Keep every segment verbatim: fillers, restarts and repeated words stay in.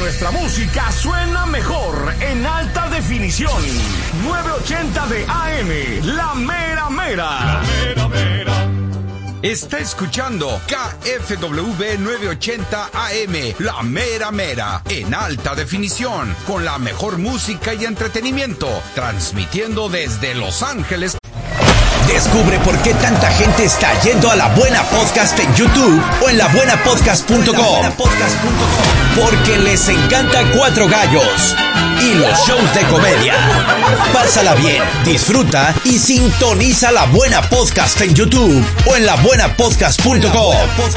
Nuestra música suena mejor en alta definición. novecientos ochenta de A M, La Mera Mera. La Mera Mera. Está escuchando K F W novecientos ochenta A M, La Mera Mera, en alta definición, con la mejor música y entretenimiento, transmitiendo desde Los Ángeles. Descubre por qué tanta gente está yendo a La Buena Podcast en YouTube o en la buena podcast punto com. Porque les encanta Cuatro Gallos y los shows de comedia. Pásala bien, disfruta y sintoniza La Buena Podcast en YouTube o en la buena podcast punto com.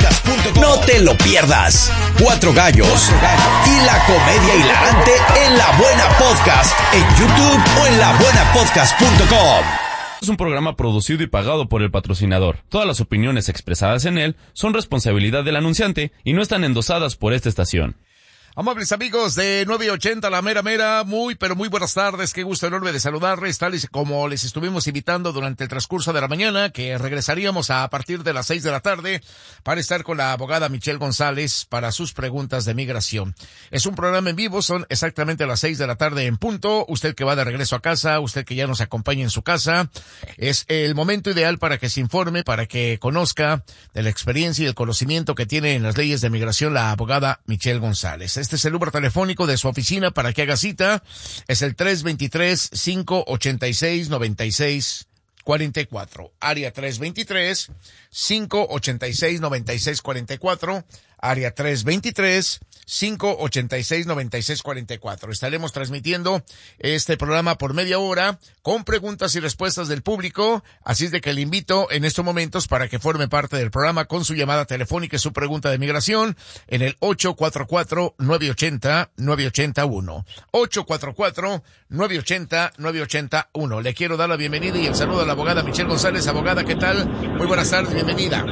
No te lo pierdas. Cuatro Gallos y la comedia hilarante en La Buena Podcast en YouTube o en la buena podcast punto com. Es un programa producido y pagado por el patrocinador. Todas las opiniones expresadas en él son responsabilidad del anunciante y no están endosadas por esta estación. Amables amigos de novecientos ochenta, La Mera Mera, muy pero muy buenas tardes, qué gusto enorme de saludarles, tal y como les estuvimos invitando durante el transcurso de la mañana, que regresaríamos a partir de las seis de la tarde para estar con la abogada Michelle González para sus preguntas de migración. Es un programa en vivo, son exactamente las seis de la tarde en punto. Usted que va de regreso a casa, usted que ya nos acompaña en su casa, es el momento ideal para que se informe, para que conozca de la experiencia y el conocimiento que tiene en las leyes de migración la abogada Michelle González. Este es el número telefónico de su oficina para que haga cita. Es el tres dos tres, cinco ocho seis, nueve seis cuatro cuatro. Área tres dos tres, cinco ocho seis, nueve seis cuatro cuatro. Área tres dos tres, cinco ocho seis, nueve seis cuatro cuatro. Estaremos transmitiendo este programa por media hora con preguntas y respuestas del público, así es de que le invito en estos momentos para que forme parte del programa con su llamada telefónica y su pregunta de migración en el ocho cuatro cuatro, nueve ocho cero, nueve ocho cero uno. ocho cuatro cuatro, nueve ocho cero, nueve ocho cero uno. Le quiero dar la bienvenida y el saludo a la abogada Michelle González. Abogada, ¿qué tal? Muy buenas tardes, bienvenida.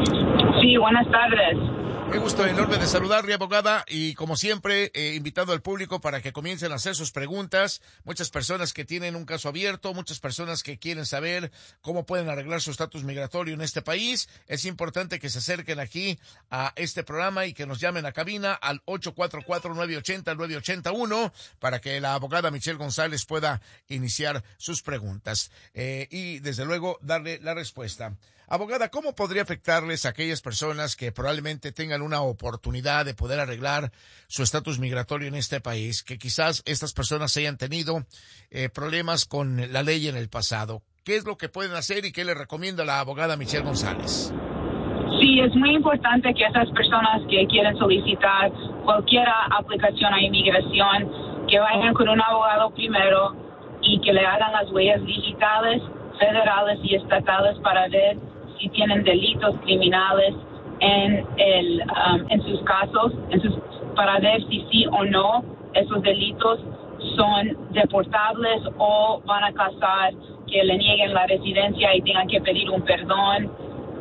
Sí, buenas tardes. Qué gusto enorme de saludarle, abogada, y como siempre, eh, invitando al público para que comiencen a hacer sus preguntas. Muchas personas que tienen un caso abierto, muchas personas que quieren saber cómo pueden arreglar su estatus migratorio en este país. Es importante que se acerquen aquí a este programa y que nos llamen a cabina al ocho cuatro cuatro, nueve ocho cero, nueve ocho cero uno para que la abogada Michelle González pueda iniciar sus preguntas eh, y, desde luego, darle la respuesta. Abogada, ¿cómo podría afectarles a aquellas personas que probablemente tengan una oportunidad de poder arreglar su estatus migratorio en este país, que quizás estas personas hayan tenido eh, problemas con la ley en el pasado? ¿Qué es lo que pueden hacer y qué le recomienda la abogada Michelle González? Sí, es muy importante que esas personas que quieren solicitar cualquier aplicación a inmigración, que vayan con un abogado primero y que le hagan las huellas digitales, federales y estatales para ver si tienen delitos criminales en el um, en sus casos, en sus, para ver si sí o no esos delitos son deportables o van a causar que le nieguen la residencia y tengan que pedir un perdón,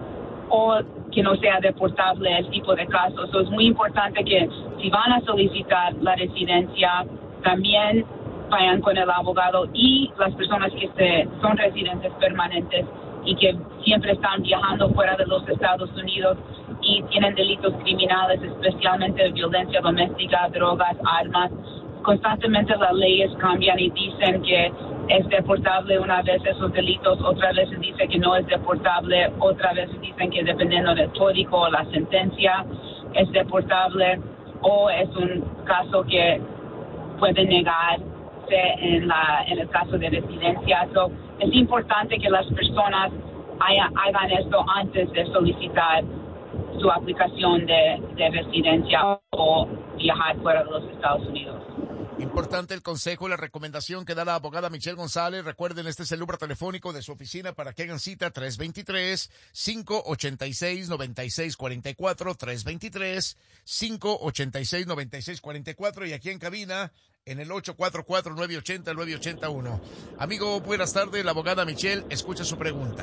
o que no sea deportable el tipo de casos. So, es muy importante que si van a solicitar la residencia, también vayan con el abogado, y las personas que se, son residentes permanentes y que siempre están viajando fuera de los Estados Unidos y tienen delitos criminales, especialmente violencia doméstica, drogas, armas. Constantemente las leyes cambian y dicen que es deportable una vez esos delitos, otra vez dice que no es deportable, otra vez dicen que dependiendo del código o la sentencia es deportable, o es un caso que puede negar en la en el caso de residencia. So, es importante que las personas haya, hagan esto antes de solicitar su aplicación de, de residencia o viajar fuera de los Estados Unidos. Importante el consejo y la recomendación que da la abogada Michelle González. Recuerden, este es el número telefónico de su oficina para que hagan cita: tres dos tres, cinco ocho seis, nueve seis cuatro cuatro, tres dos tres, cinco ocho seis, nueve seis cuatro cuatro, y aquí en cabina en el ocho cuatro cuatro, nueve ocho cero, nueve ocho cero uno. Amigo, buenas tardes, la abogada Michelle escucha su pregunta.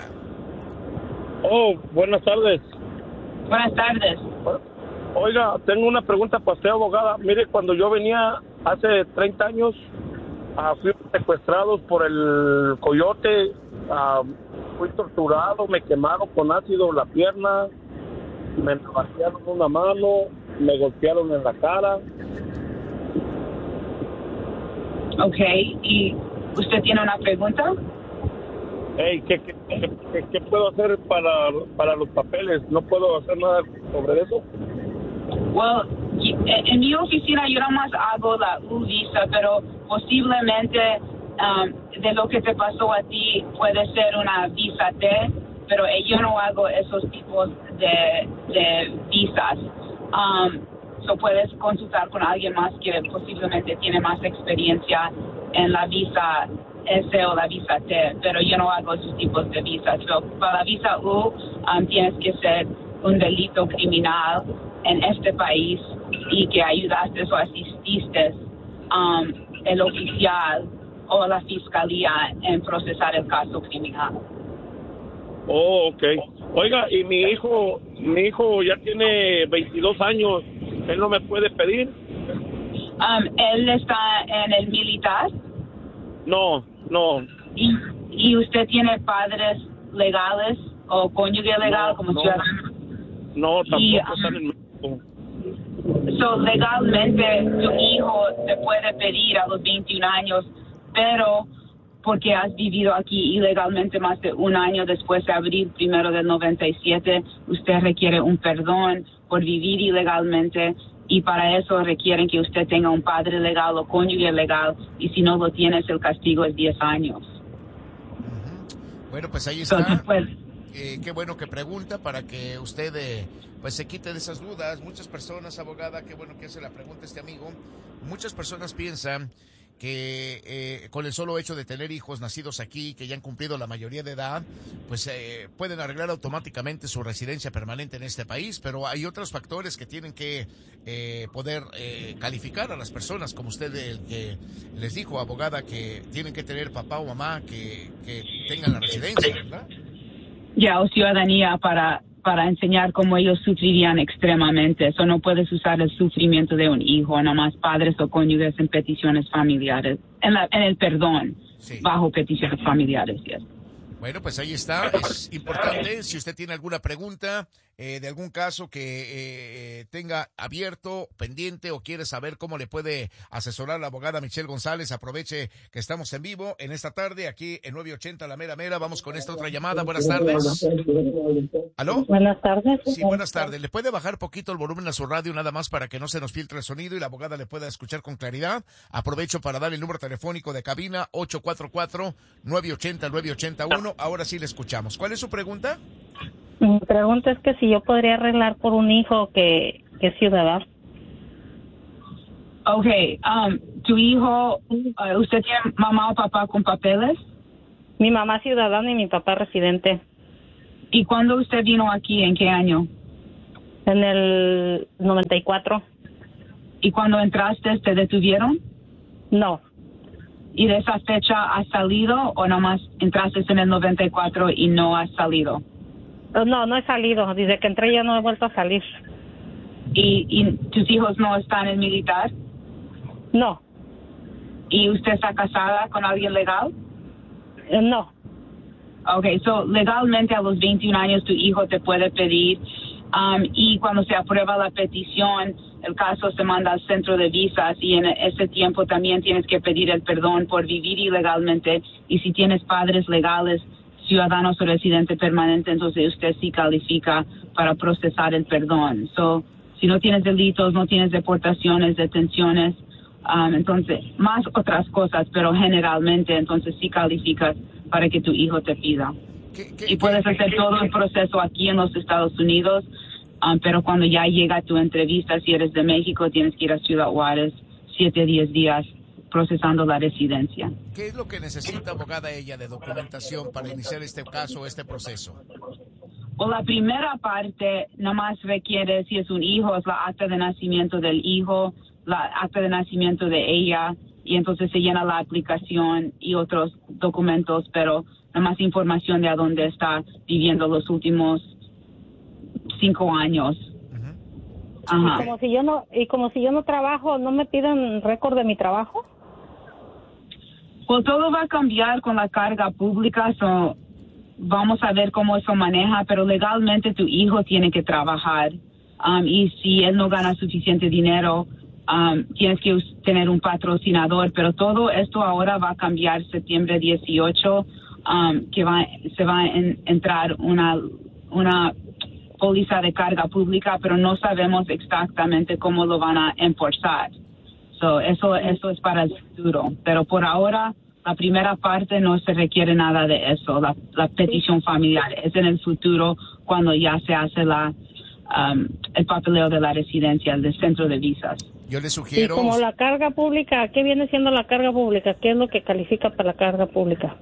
Oh, buenas tardes. Buenas tardes. Oiga, tengo una pregunta para usted, abogada. Mire, cuando yo venía hace treinta años, uh, fui secuestrado por el coyote, uh, fui torturado, me quemaron con ácido la pierna, me navajearon una mano, me golpearon en la cara, Ok, ¿y usted tiene una pregunta? Hey, ¿qué, qué, qué, qué puedo hacer para, para los papeles? ¿No puedo hacer nada sobre eso? Well, en, en mi oficina yo nada más hago la U-Visa, pero posiblemente um, de lo que te pasó a ti puede ser una visa T, pero yo no hago esos tipos de, de visas. Um, so puedes consultar con alguien más que posiblemente tiene más experiencia en la visa S o la visa T, pero yo no hago esos tipos de visas. So, para la visa U um, tienes que ser un delito criminal en este país y que ayudaste o asististe um, el oficial o la fiscalía en procesar el caso criminal. Oh, okay. Oiga, y mi hijo, mi hijo ya tiene veintidós años, ¿él no me puede pedir? Um, ¿Él está en el militar? No, no. ¿Y, y usted tiene padres legales o cónyuge legal no, como no, ciudadano? No, tampoco y, están en México. So, legalmente tu hijo te puede pedir a los veintiún años, pero porque has vivido aquí ilegalmente más de un año después de abril primero del noventa y siete, usted requiere un perdón por vivir ilegalmente y para eso requieren que usted tenga un padre legal o cónyuge legal y si no lo tienes el castigo es diez años. Uh-huh. Bueno, pues ahí está. So, pues, eh, qué bueno que pregunta para que usted eh, pues se quite de esas dudas. Muchas personas, abogada, qué bueno que hace la pregunta este amigo. Muchas personas piensan que eh, con el solo hecho de tener hijos nacidos aquí, que ya han cumplido la mayoría de edad, pues eh, pueden arreglar automáticamente su residencia permanente en este país, pero hay otros factores que tienen que eh, poder eh, calificar a las personas, como usted el que les dijo, abogada, que tienen que tener papá o mamá que, que tengan la residencia, ¿verdad? Ya, o ciudadanía para para enseñar cómo ellos sufrirían extremadamente. Eso no puedes usar el sufrimiento de un hijo, nada más padres o cónyuges en peticiones familiares, en, la, en el perdón, sí, bajo peticiones familiares. Yes. Bueno, pues ahí está. Es importante, si usted tiene alguna pregunta eh, de algún caso que eh, tenga abierto, pendiente o quiere saber cómo le puede asesorar la abogada Michelle González, aproveche que estamos en vivo en esta tarde aquí en nueve ochenta La Mera Mera. Vamos con esta otra llamada. Buenas tardes. ¿Aló? Buenas tardes. Sí, buenas tardes. ¿Le puede bajar poquito el volumen a su radio nada más para que no se nos filtre el sonido y la abogada le pueda escuchar con claridad? Aprovecho para dar el número telefónico de cabina ocho cuatro cuatro, nueve ocho cero, nueve ocho uno. Ahora sí le escuchamos. ¿Cuál es su pregunta? Mi pregunta es que si yo podría arreglar por un hijo que, que es ciudadano. Ok, um, ¿tu hijo, uh, usted tiene mamá o papá con papeles? Mi mamá es ciudadana y mi papá residente. ¿Y cuándo usted vino aquí? ¿En qué año? En el noventa y cuatro. ¿Y cuando entraste te detuvieron? No. ¿Y de esa fecha has salido o nomás entraste en el noventa y cuatro y no has salido? No, no he salido. Desde que entré ya no he vuelto a salir. ¿Y, y tus hijos no están en militar? No. ¿Y usted está casada con alguien legal? Eh, no. Okay, so legalmente a los veintiún años tu hijo te puede pedir um, y cuando se aprueba la petición el caso se manda al centro de visas y en ese tiempo también tienes que pedir el perdón por vivir ilegalmente y si tienes padres legales, ciudadanos o residente permanente, entonces usted sí califica para procesar el perdón. So, si no tienes delitos, no tienes deportaciones, detenciones, um, entonces más otras cosas, pero generalmente entonces sí calificas para que tu hijo te pida. ¿Qué, qué, y puedes qué, hacer qué, todo qué, el proceso aquí en los Estados Unidos, um, pero cuando ya llega tu entrevista, si eres de México, tienes que ir a Ciudad Juárez, siete, diez días procesando la residencia. ¿Qué es lo que necesita, abogada, ella de documentación para iniciar este caso, este proceso? O la primera parte nada más requiere, si es un hijo, es la acta de nacimiento del hijo, la acta de nacimiento de ella, y entonces se llena la aplicación y otros documentos, pero nada más información de a dónde está viviendo los últimos cinco años. Uh-huh. Ajá. Y como si yo no, y como si yo no trabajo, ¿no me piden récord de mi trabajo? Pues todo va a cambiar con la carga pública, so vamos a ver cómo eso maneja, pero legalmente tu hijo tiene que trabajar um, y si él no gana suficiente dinero um, tienes que tener un patrocinador, pero todo esto ahora va a cambiar septiembre dieciocho, um, que va, se va a en, entrar una, una póliza de carga pública, pero no sabemos exactamente cómo lo van a enforzar. So, eso, eso es para el futuro, pero por ahora la primera parte no se requiere nada de eso, la, la petición familiar es en el futuro cuando ya se hace la um, el papeleo de la residencia, del centro de visas. Yo le sugiero... Y como la carga pública, ¿qué viene siendo la carga pública? ¿Qué es lo que califica para la carga pública?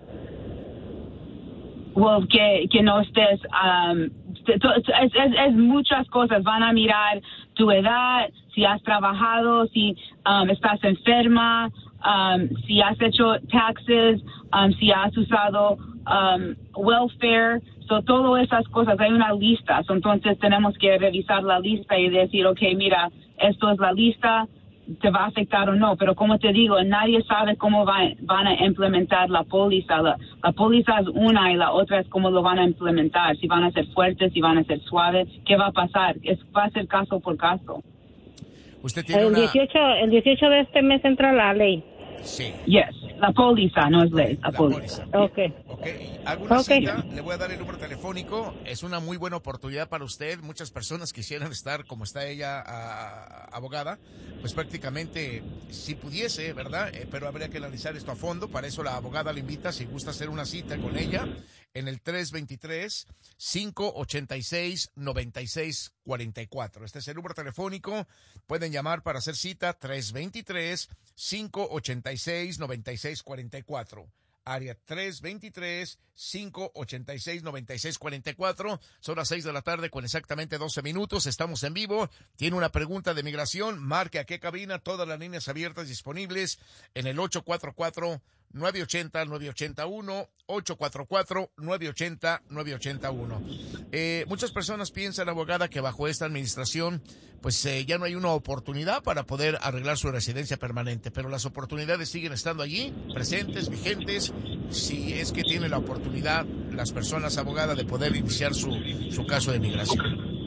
Well, que, que no estés... Um, es, es, es muchas cosas, van a mirar tu edad, si has trabajado, si um, estás enferma, Um, si has hecho taxes, um, si has usado um, welfare, so todas esas cosas, hay una lista, so, entonces tenemos que revisar la lista y decir, ok, mira, esto es la lista, te va a afectar o no, pero como te digo, nadie sabe cómo va, van a implementar la póliza, la, la póliza es una y la otra es cómo lo van a implementar, si van a ser fuertes, si van a ser suaves, qué va a pasar, es, va a ser caso por caso. Usted tiene el, una... dieciocho, el dieciocho de este mes entra la ley. Sí. Yes, la póliza, no es ley, la, la póliza. póliza. Okay. Okay. Hago una Okay. cita, le voy a dar el número telefónico, es una muy buena oportunidad para usted, muchas personas quisieran estar como está ella, a, abogada, pues prácticamente si pudiese, ¿verdad? Eh, pero habría que analizar esto a fondo, para eso la abogada le invita, si gusta hacer una cita con ella, en el tres dos tres, cinco ocho seis, nueve seis cuatro cuatro. Este es el número telefónico, pueden llamar para hacer cita, tres dos tres, cinco ocho seis, nueve seis cuatro cuatro. Área tres dos tres, cinco ocho seis, nueve seis cuatro cuatro. Son las seis de la tarde con exactamente doce minutos. Estamos en vivo. Tiene una pregunta de migración. Marque a qué cabina. Todas las líneas abiertas disponibles en el ocho cuatro cuatro, nueve ocho cero, nueve ocho uno. ocho cuatro cuatro, nueve ocho cero, nueve ocho uno. Eh, muchas personas piensan, abogada, que bajo esta administración pues eh, ya no hay una oportunidad para poder arreglar su residencia permanente, pero las oportunidades siguen estando allí, presentes, vigentes, si es que tiene la oportunidad las personas, abogada, de poder iniciar su, su caso de migración.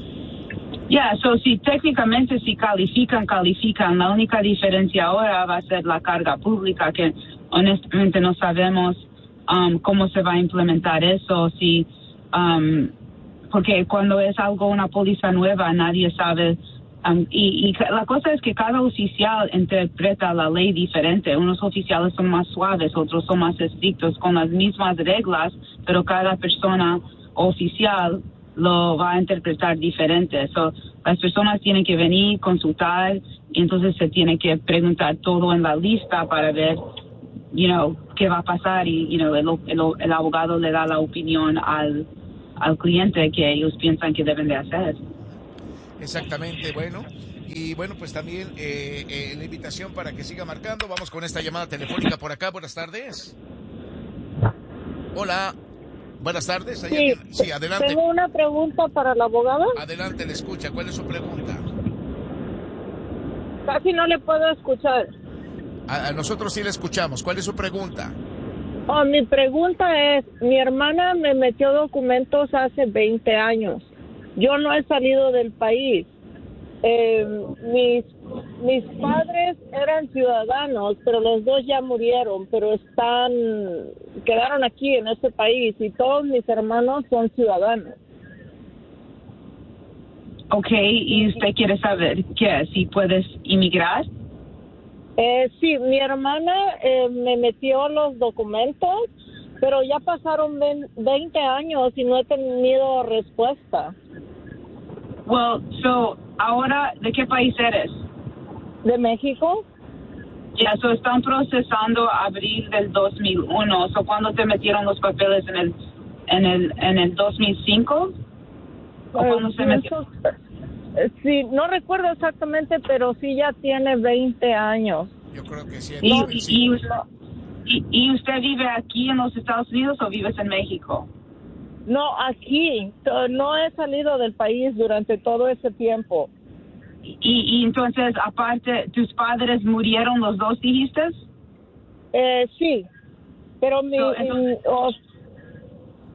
Ya, yeah, so si técnicamente si califican, califican. La única diferencia ahora va a ser la carga pública, que honestamente no sabemos um, cómo se va a implementar eso, si um, porque cuando es algo, una póliza nueva, nadie sabe. Um, y, y la cosa es que cada oficial interpreta la ley diferente. Unos oficiales son más suaves, otros son más estrictos, con las mismas reglas, pero cada persona oficial lo va a interpretar diferente. So, las personas tienen que venir, consultar, y entonces se tiene que preguntar todo en la lista para ver, you know, qué va a pasar, y you know, el, el, el abogado le da la opinión al, al cliente que ellos piensan que deben de hacer. Exactamente, bueno, y bueno, pues también eh, eh, la invitación para que siga marcando. Vamos con esta llamada telefónica por acá. Buenas tardes. Hola, buenas tardes. Sí, sí, adelante. Tengo una pregunta para la abogada. Adelante, le escucha. ¿Cuál es su pregunta? Casi no le puedo escuchar. A, a nosotros sí le escuchamos. ¿Cuál es su pregunta? Oh, mi pregunta es, mi hermana me metió documentos hace veinte años. Yo no he salido del país. Eh, mis, mis padres eran ciudadanos, pero los dos ya murieron, pero están, quedaron aquí en este país, y todos mis hermanos son ciudadanos. Ok, ¿y usted quiere saber qué? ¿Si puedes inmigrar? Eh, sí, mi hermana eh, me metió los documentos, pero ya pasaron veinte años y no he tenido respuesta. Well, so, ahora, ¿de qué país eres? ¿De México? Ya, yeah, so están procesando abril del dos mil uno. So, ¿cuándo te metieron los papeles? ¿En el en el en el dos mil cinco? ¿O eh, cuándo se metió? Eh, sí, no recuerdo exactamente, pero sí ya tiene veinte años. Yo creo que sí. ¿Y, y, y, ¿Y usted vive aquí en los Estados Unidos o vives en México? No, aquí. No he salido del país durante todo ese tiempo. Y, y entonces, aparte, ¿tus padres murieron los dos, dijiste? Eh, sí, pero mi... So, entonces, o,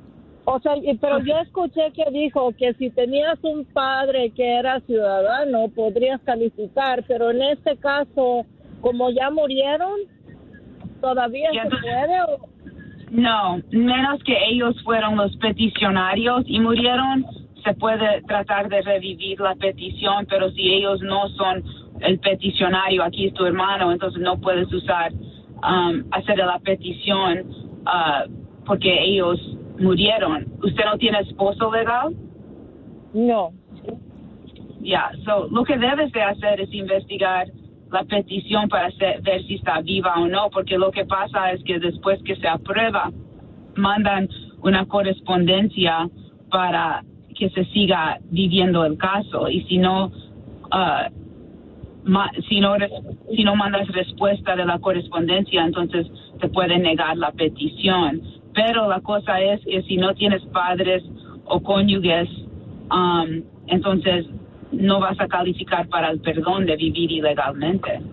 O sea, pero yo escuché que dijo que si tenías un padre que era ciudadano, podrías calificar, pero en este caso, como ya murieron, ¿todavía se puede? ¿O? No, menos que ellos fueron los peticionarios y murieron, se puede tratar de revivir la petición, pero si ellos no son el peticionario, aquí es tu hermano, entonces no puedes usar, um, hacer la petición uh, porque ellos murieron. ¿Usted no tiene esposo legal? No. Ya, yeah, so, lo que debes de hacer es investigar la petición para ser, ver si está viva o no, porque lo que pasa es que después que se aprueba, mandan una correspondencia para que se siga viviendo el caso, y si no, uh, ma, si no, si no mandas respuesta de la correspondencia, entonces te pueden negar la petición. Pero la cosa es que si no tienes padres o cónyuges, um, entonces no vas a calificar para el perdón de vivir ilegalmente.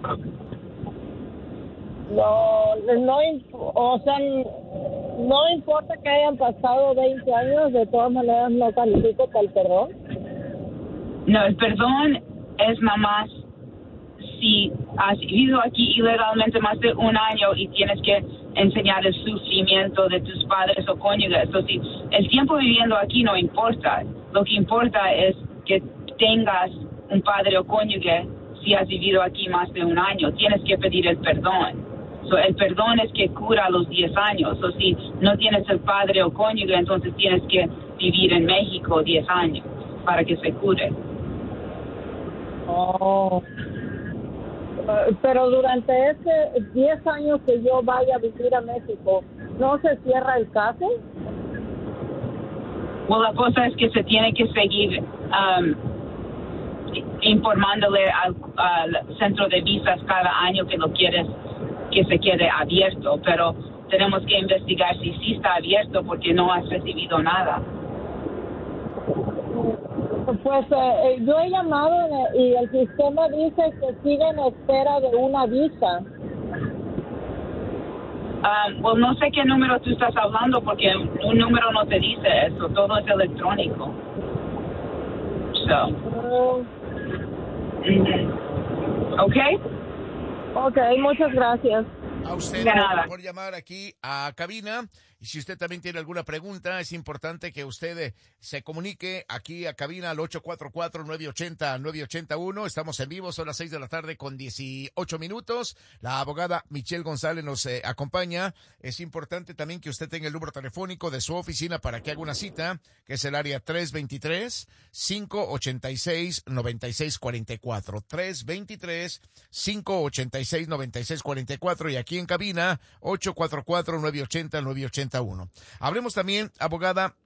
No, no, o sea, no importa que hayan pasado veinte años, de todas maneras no califico para el perdón. No, el perdón es nada más si has vivido aquí ilegalmente más de un año y tienes que enseñar el sufrimiento de tus padres o cónyuges. Entonces, el tiempo viviendo aquí no importa. Lo que importa es que tengas un padre o cónyuge si has vivido aquí más de un año. Tienes que pedir el perdón. So, el perdón es que cura los diez años. O si no tienes el padre o cónyuge, entonces tienes que vivir en México diez años para que se cure. Oh. Pero durante ese diez años que yo vaya a vivir a México, ¿no se cierra el caso? Bueno, la cosa es que se tiene que seguir um, informándole al, al centro de visas cada año que no quieres que se quede abierto, pero tenemos que investigar si sí está abierto porque no has recibido nada. Pues eh, yo he llamado y el sistema dice que sigue en espera de una visa. Um, well, no sé qué número tú estás hablando porque un número no te dice eso, todo es electrónico. So. Uh, mm-hmm. ¿Ok? Ok, muchas gracias. A usted por llamar aquí a cabina. Y si usted también tiene alguna pregunta, es importante que usted eh, se comunique aquí a cabina al ocho cuatro cuatro, nueve ocho cero, nueve ocho uno. Estamos en vivo, son las seis de la tarde con dieciocho minutos. La abogada Michelle González nos eh, acompaña. Es importante también que usted tenga el número telefónico de su oficina para que haga una cita, que es el área tres dos tres, cinco ocho seis, nueve seis cuatro cuatro. tres dos tres, cinco ocho seis, nueve seis cuatro cuatro. Y aquí en cabina, ocho cuatro cuatro, nueve ocho cero, nueve ocho uno. Hablemos también, abogada,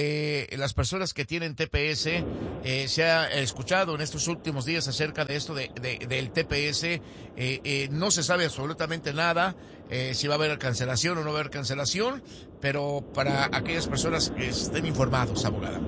de las personas que tienen T P S. Eh, se ha escuchado en estos últimos días acerca de esto de, de del T P S. Eh, eh, no se sabe absolutamente nada eh, si va a haber cancelación o no va a haber cancelación, pero para aquellas personas que estén informados, abogada.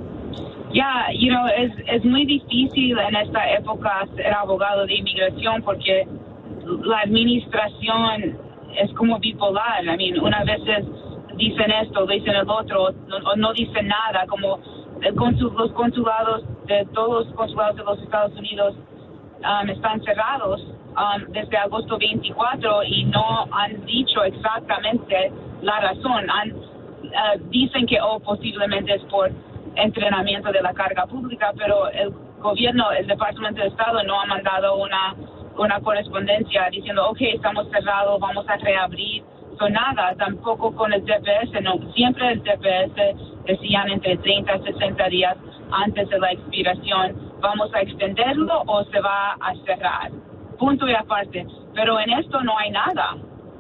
Ya, yeah, you know, es, es muy difícil en esta época ser abogado de inmigración porque la administración es como bipolar. I mean, unas veces dicen esto, dicen el otro, o no, no dicen nada, como el consul, los consulados de todos los consulados de los Estados Unidos um, están cerrados um, desde agosto veinticuatro y no han dicho exactamente la razón. Han, uh, dicen que oh, posiblemente es por entrenamiento de la carga pública, pero el gobierno, el Departamento de Estado no ha mandado una, una correspondencia diciendo, ok, estamos cerrados, vamos a reabrir. So, nada, tampoco con el T P S, no, siempre el T P S decían entre treinta y sesenta días antes de la expiración, vamos a extenderlo o se va a cerrar, punto y aparte, pero en esto no hay nada,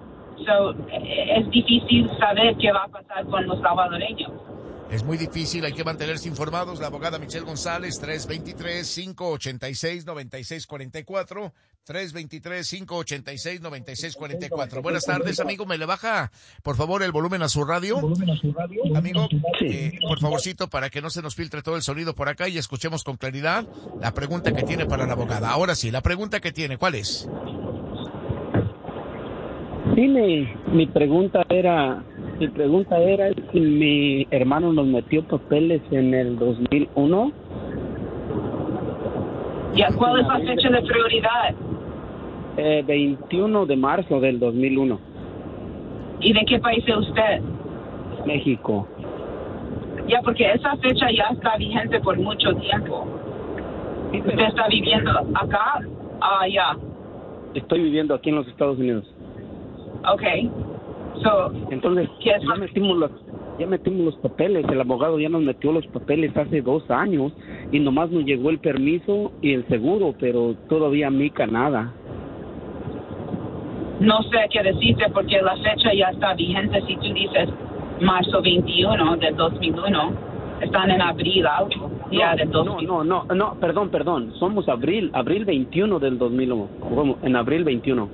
so, es difícil saber qué va a pasar con los salvadoreños. Es muy difícil, hay que mantenerse informados. La abogada Michelle González, tres dos tres, cinco ocho seis, nueve seis cuatro cuatro, tres dos tres, cinco ocho seis, nueve seis cuatro cuatro. Buenas tardes, amigo. ¿Me le baja, por favor, el volumen a su radio? Amigo, eh, por favorcito, para que no se nos filtre todo el sonido por acá y escuchemos con claridad la pregunta que tiene para la abogada. Ahora sí, la pregunta que tiene, ¿cuál es? Sí, mi, mi pregunta era... Mi pregunta era si mi hermano nos metió papeles en el dos mil uno. ¿Y cuál es la fecha de prioridad? Eh, veintiuno de marzo del dos mil uno. ¿Y de qué país es usted? México. Ya, porque esa fecha ya está vigente por mucho tiempo. Sí, pero... ¿Usted está viviendo acá? Ah, ya. Estoy viviendo aquí en los Estados Unidos. Okay. So, entonces, ya metimos los, ya metimos los papeles, el abogado ya nos metió los papeles hace dos años y nomás nos llegó el permiso y el seguro, pero todavía mica nada. No sé qué decirte porque la fecha ya está vigente. Si tú dices marzo veintiuno del dos mil uno, están en abril algo. No, ya del dos mil. no, no, no, no, perdón, perdón, somos abril, abril veintiuno del dos mil uno, en abril veintiuno.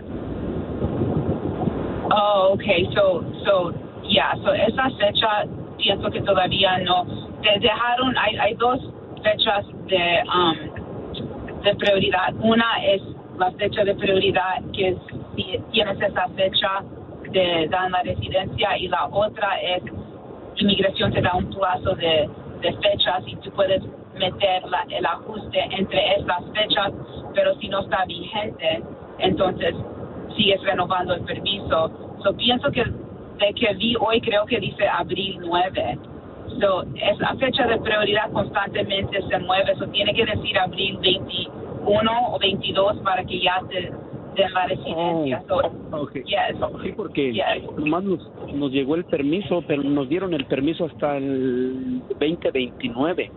Oh, okay, so, so, yeah, so esa fecha pienso que todavía no. Te dejaron, hay, hay dos fechas de, um, de prioridad. Una es la fecha de prioridad, que es si tienes esa fecha de dar la residencia, y la otra es inmigración te da un plazo de, de fechas y tú puedes meter la, el ajuste entre estas fechas, pero si no está vigente, entonces sigues renovando el permiso. So, pienso que de que vi hoy creo que dice abril nueve. So, esa fecha de prioridad constantemente se mueve. So, tiene que decir abril veintiuno o veintidós para que ya te den la residencia. Oh, so, okay. Yes. Sí, porque yes. nomás nos, nos llegó el permiso, pero nos dieron el permiso hasta el veinte veintinueve.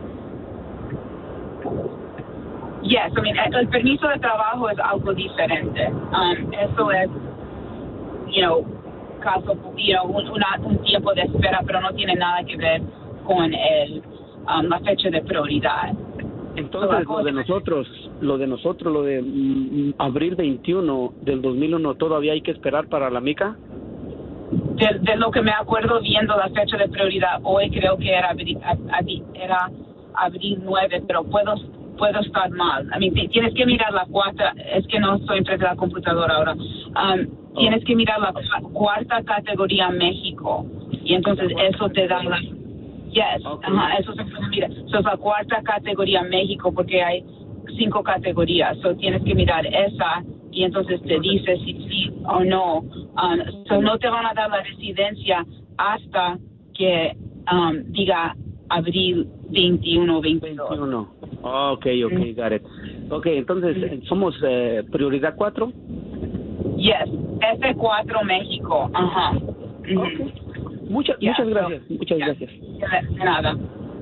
Yes, I mean, el permiso de trabajo es algo diferente. Um, eso es, you know, caso, you know, un, una, un tiempo de espera, pero no tiene nada que ver con el, um, la fecha de prioridad. Entonces, so, lo de nosotros, lo de nosotros, lo de mm, abril veintiuno del dos mil uno, ¿todavía hay que esperar para la mica? De, de lo que me acuerdo viendo la fecha de prioridad hoy, creo que era abril, era abril nueve, pero puedo puedo estar mal. I mean, tienes que mirar la cuarta, es que no estoy enfrente de la computadora ahora. Um, oh. Tienes que mirar la cuarta categoría México, y entonces eso te da la... Yes, okay. Ajá, eso se puede mirar. So, es la cuarta categoría México, porque hay cinco categorías. So, tienes que mirar esa, y entonces te dice si sí o no. Um, so, no te van a dar la residencia hasta que um, diga abril veintiuno o veintidós. veintiuno. Ok, ok, mm. got it. Ok, entonces, mm. ¿somos eh, prioridad cuatro? Yes, F cuatro México. Ajá. Mm. Okay. Muchas, yeah, muchas gracias, so, muchas yeah, gracias. De nada.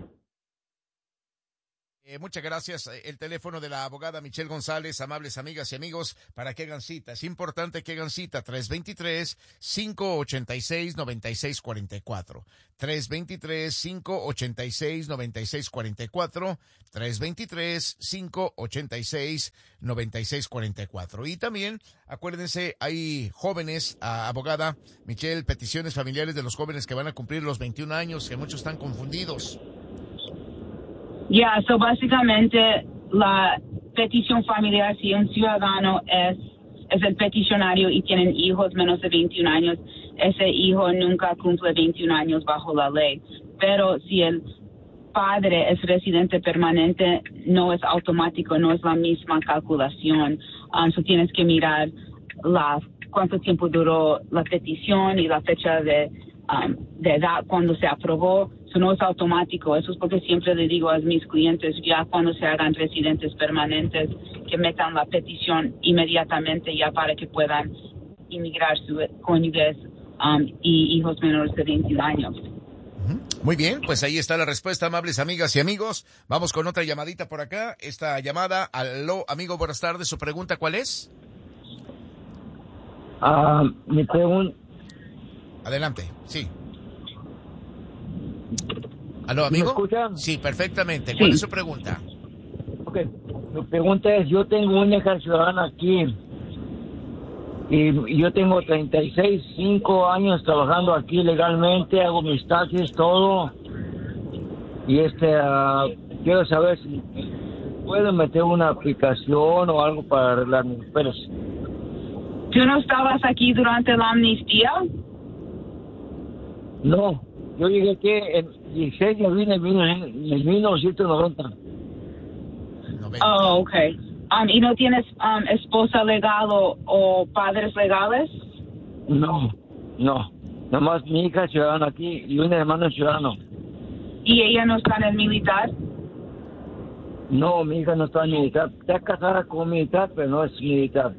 Eh, muchas gracias. El teléfono de la abogada Michelle González, amables amigas y amigos, para que hagan cita. Es importante que hagan cita. tres dos tres, cinco ocho seis, nueve seis cuatro cuatro. tres dos tres, cinco ocho seis, nueve seis cuatro cuatro. tres dos tres, cinco ocho seis, nueve seis cuatro cuatro. Y también, acuérdense, hay jóvenes, uh, abogada Michelle, peticiones familiares de los jóvenes que van a cumplir los veintiún años, que muchos están confundidos. Ya, yeah, so básicamente la petición familiar, si un ciudadano es, es el peticionario y tienen hijos menos de veintiún años, ese hijo nunca cumple veintiún años bajo la ley. Pero si el padre es residente permanente, no es automático, no es la misma calculación. Um, so tienes que mirar la, cuánto tiempo duró la petición y la fecha de, um, de edad cuando se aprobó. Eso no es automático. Eso es porque siempre le digo a mis clientes, ya cuando se hagan residentes permanentes, que metan la petición inmediatamente ya para que puedan inmigrar sus cónyuges um, y hijos menores de veintiún años. Muy bien, pues ahí está la respuesta, amables amigas y amigos. Vamos con otra llamadita por acá. Esta llamada, aló, amigo, buenas tardes. ¿Su pregunta cuál es? Ah, uh, mi pregunta... Adelante, sí. ¿Aló, amigo? ¿Me escuchan? Sí, perfectamente. ¿Cuál sí. es su pregunta? Ok, mi pregunta es, yo tengo una hija ciudadana aquí y yo tengo treinta y seis, cinco años trabajando aquí legalmente, hago mis taxes, todo, y este, uh, quiero saber si puedo meter una aplicación o algo para arreglar mis papeles. ¿Tú no estabas aquí durante la amnistía? No, yo llegué aquí en dieciséis de abril de mil novecientos noventa. Oh, okay. Um, ¿Y no tienes um, esposa legal o, o padres legales? No, no. Nomás mi hija es ciudadana aquí y un hermano es ciudadano. ¿Y ella no está en el militar? No, mi hija no está en militar. Está casada con militar, pero no es militar.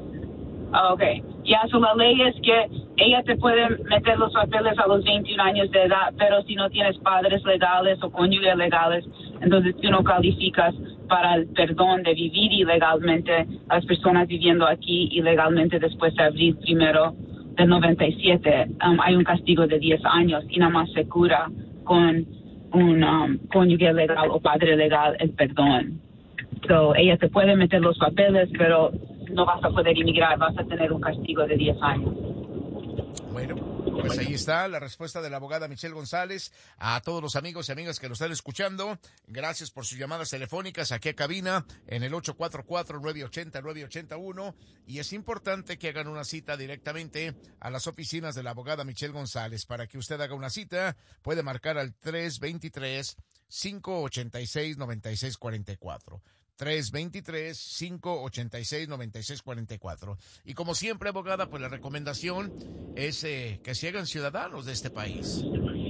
Oh, okay. Ya, so la ley es que ella te puede meter los papeles a los veintiún años de edad, pero si no tienes padres legales o cónyuges legales, entonces tú no calificas para el perdón de vivir ilegalmente. Las personas viviendo aquí ilegalmente después de abril primero del noventa y siete, um, hay un castigo de diez años y nada más se cura con un um, cónyuge legal o padre legal el perdón. So, ella te puede meter los papeles, pero no vas a poder inmigrar, vas a tener un castigo de diez años. Bueno, pues ahí está la respuesta de la abogada Michelle González. A todos los amigos y amigas que nos están escuchando, gracias por sus llamadas telefónicas aquí a cabina en el ocho cuatro cuatro, nueve ocho cero, nueve ocho uno. Y es importante que hagan una cita directamente a las oficinas de la abogada Michelle González. Para que usted haga una cita, puede marcar al tres dos tres, cinco ocho seis, nueve seis cuatro cuatro. tres dos tres, cinco ocho seis, nueve seis cuatro cuatro. Y como siempre, abogada, pues la recomendación es eh, que se hagan ciudadanos de este país.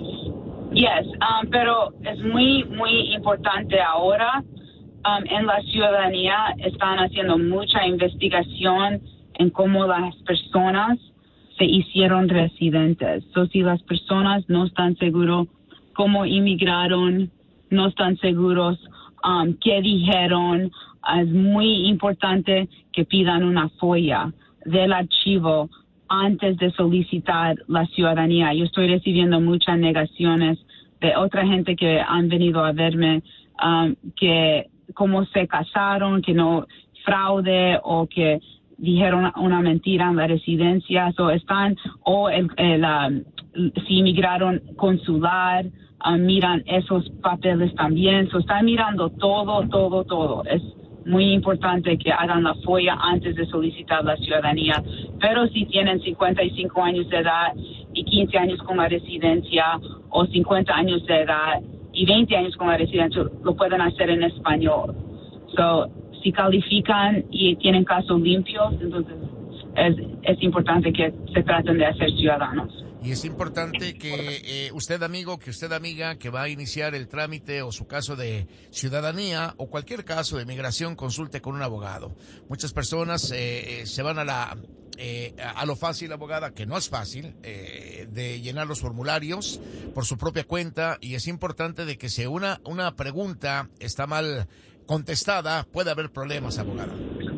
Yes, um, pero es muy, muy importante ahora. Um, en la ciudadanía están haciendo mucha investigación en cómo las personas se hicieron residentes. So, si las personas no están seguros cómo inmigraron, no están seguros Um, qué dijeron, es muy importante que pidan una folla del archivo antes de solicitar la ciudadanía. Yo estoy recibiendo muchas negaciones de otra gente que han venido a verme, um, que cómo se casaron, que no fraude o que dijeron una mentira en la residencia, o están o el, el, um, si inmigraron consular. Uh, miran esos papeles también, so están mirando todo, todo, todo. Es muy importante que hagan la folla antes de solicitar la ciudadanía, pero si tienen cincuenta y cinco años de edad y quince años con la residencia, o cincuenta años de edad y veinte años con la residencia, lo pueden hacer en español. So, si califican y tienen casos limpios, entonces es, es importante que se traten de hacer ciudadanos. Y es importante que eh, usted, amigo, que usted, amiga, que va a iniciar el trámite o su caso de ciudadanía o cualquier caso de migración, consulte con un abogado. Muchas personas eh, se van a la eh, a lo fácil, abogada, que no es fácil, eh, de llenar los formularios por su propia cuenta, y es importante de que si una, una pregunta está mal contestada, puede haber problemas, abogada.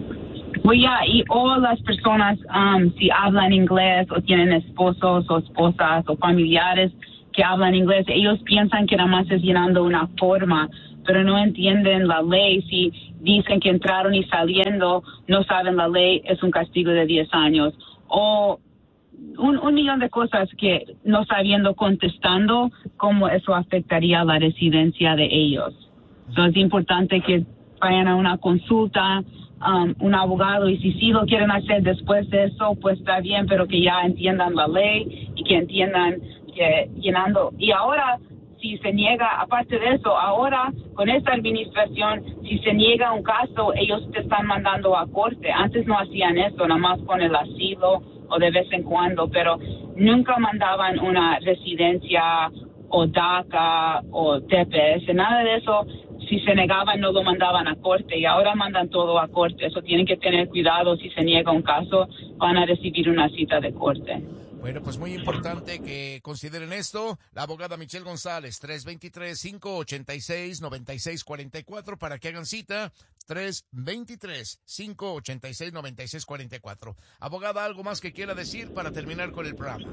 Pues ya, y todas las personas, um, si hablan inglés o tienen esposos o esposas o familiares que hablan inglés, ellos piensan que nada más es llenando una forma, pero no entienden la ley. Si dicen que entraron y saliendo, no saben la ley, es un castigo de diez años. O un, un millón de cosas que no sabiendo contestando, cómo eso afectaría la residencia de ellos. Entonces es importante que vayan a una consulta, Um, un abogado, y si sí lo quieren hacer después de eso, pues está bien, pero que ya entiendan la ley y que entiendan que llenando. Y ahora, si se niega, aparte de eso, ahora con esta administración, si se niega un caso, ellos te están mandando a corte. Antes no hacían eso, nada más con el asilo o de vez en cuando, pero nunca mandaban una residencia o DACA o T P S, nada de eso. Si se negaban, no lo mandaban a corte, y ahora mandan todo a corte. Eso tienen que tener cuidado. Si se niega un caso, van a recibir una cita de corte. Bueno, pues muy importante que consideren esto. La abogada Michelle González, tres dos tres, cinco ocho seis, nueve seis cuatro cuatro, para que hagan cita. tres dos tres, cinco ocho seis, nueve seis cuatro cuatro. Abogada, ¿algo más que quiera decir para terminar con el programa?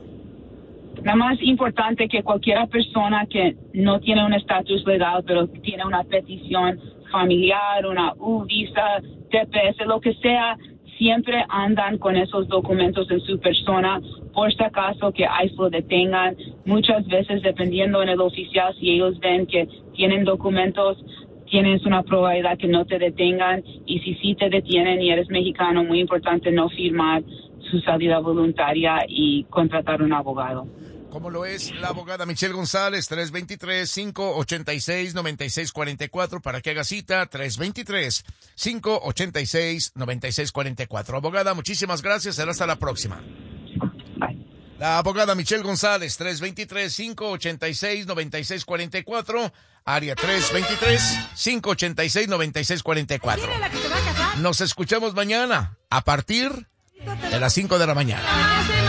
Nada más importante que cualquier persona que no tiene un estatus legal, pero tiene una petición familiar, una U visa, T P S, lo que sea, siempre andan con esos documentos en su persona, por si acaso que I C E lo detengan. Muchas veces, dependiendo en el oficial, si ellos ven que tienen documentos, tienes una probabilidad que no te detengan, y si sí te detienen y eres mexicano, muy importante no firmar su salida voluntaria y contratar un abogado. Como lo es la abogada Michelle González, tres dos tres, cinco ocho seis, nueve seis cuatro cuatro, para que haga cita, tres dos tres, cinco ocho seis, nueve seis cuatro cuatro. Abogada, muchísimas gracias, será hasta la próxima. La abogada Michelle González, tres dos tres, cinco ocho seis, nueve seis cuatro cuatro, área tres dos tres, cinco ocho seis, nueve seis cuatro cuatro. Nos escuchamos mañana a partir de las cinco de la mañana.